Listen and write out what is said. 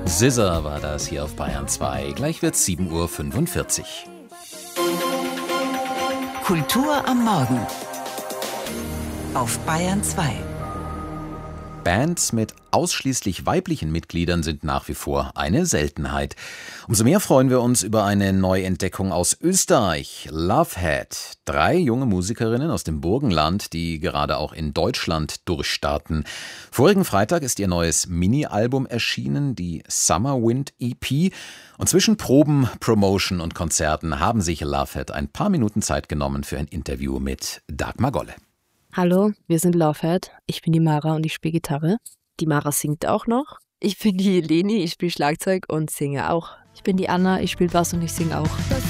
SZA war das hier auf Bayern 2. Gleich wird's 7:45 Uhr. Kultur am Morgen auf Bayern 2. Bands mit ausschließlich weiblichen Mitgliedern sind nach wie vor eine Seltenheit. Umso mehr freuen wir uns über eine Neuentdeckung aus Österreich. Lovehead. 3 junge Musikerinnen aus dem Burgenland, die gerade auch in Deutschland durchstarten. Vorigen Freitag ist ihr neues Mini-Album erschienen, die Summer Wind EP. Und zwischen Proben, Promotion und Konzerten haben sich Lovehead ein paar Minuten Zeit genommen für ein Interview mit Dagmar Golle. Hallo, wir sind Lovehead. Ich bin die Mara und ich spiele Gitarre. Die Mara singt auch noch. Ich bin die Leni, ich spiele Schlagzeug und singe auch. Ich bin die Anna, ich spiele Bass und ich singe auch.